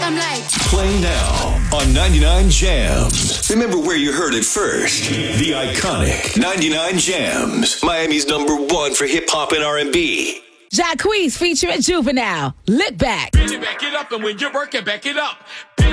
I'm like, Play now on 99 Jams. Remember where you heard it first. The iconic 99 Jams. Miami's #1 for hip hop and R&B. Jacquees featuring Juvenile. Look back. Really back it up, and when you're working, back it up.